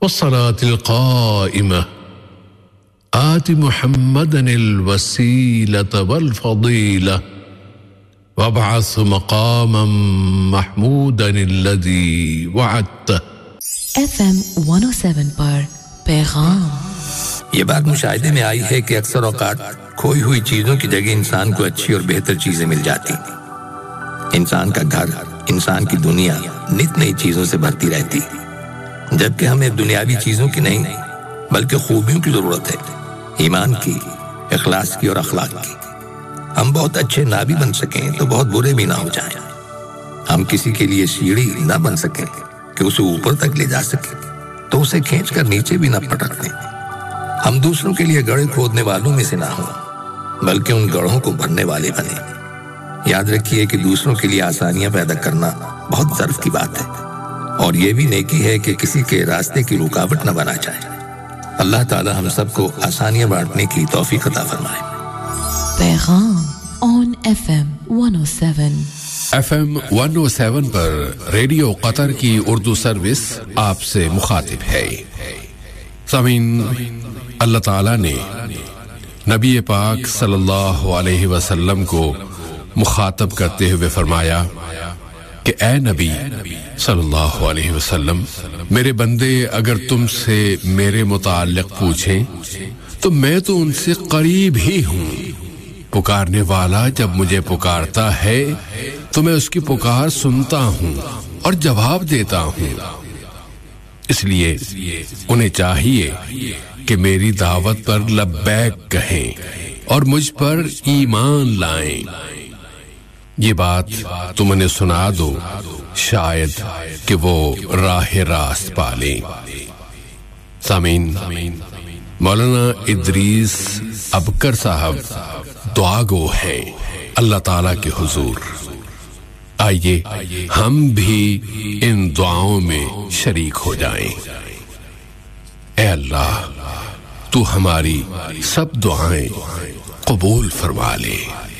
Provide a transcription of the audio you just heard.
والصلاة القائمة آت محمدا الوسيلة والفضيلة وابعث مقاما محمودا الذي وعدته FM 107 پر پیغام. یہ بات مشاہدے میں آئی ہے کہ اکثر اوقات کھوئی ہوئی چیزوں کی جگہ انسان کو اچھی اور بہتر چیزیں مل جاتی ہیں. انسان کا گھر، انسان کی دنیا نت نئی چیزوں سے بھرتی رہتی، جبکہ ہمیں دنیاوی چیزوں کی نہیں بلکہ خوبیوں کی ضرورت ہے، ایمان کی، اخلاص کی اور اخلاق کی. ہم بہت اچھے نہ بھی بن سکیں تو بہت برے بھی نہ ہو جائیں. ہم کسی کے لیے سیڑھی نہ بن سکیں کہ اسے اوپر تک لے جا سکیں تو اسے کھینچ کر نیچے بھی نہ پٹک دیں. ہم دوسروں کے لیے گڑھے کھودنے والوں میں سے نہ ہوں بلکہ ان گڑھوں کو بھرنے والے بنیں. یاد رکھیے کہ دوسروں کے لیے آسانیاں پیدا کرنا بہت ظرف کی بات ہے، اور یہ بھی نیکی ہے کہ کسی کے راستے کی رکاوٹ نہ بنا جائے. اللہ تعالی ہم سب کو آسانیاں بانٹنے کی توفیق عطا فرمائے. پیغام on FM 107. FM 107 per radio قطر کی اردو سروس آپ سے مخاطب ہے. سامعین، اللہ تعالیٰ نے نبی پاک صلی اللہ علیہ وسلم کو مخاطب کرتے ہوئے فرمایا کہ اے نبی صلی اللہ علیہ وسلم، میرے بندے اگر تم سے میرے متعلق پوچھیں تو میں تو ان سے قریب ہی ہوں. پکارنے والا جب مجھے پکارتا ہے تو میں اس کی پکار سنتا ہوں اور جواب دیتا ہوں. اس لیے انہیں چاہیے کہ میری دعوت پر لبیک کہیں اور مجھ پر ایمان لائیں. یہ بات تم انہیں سنا دو، شاید کہ وہ راہ راست پالیں. سامعین، مولانا ادریس ابکر صاحب دعا گو ہے اللہ تعالیٰ کے حضور. آئیے ہم بھی ان دعاؤں میں شریک ہو جائیں. اے اللہ، تو ہماری سب دعائیں قبول فرما لے.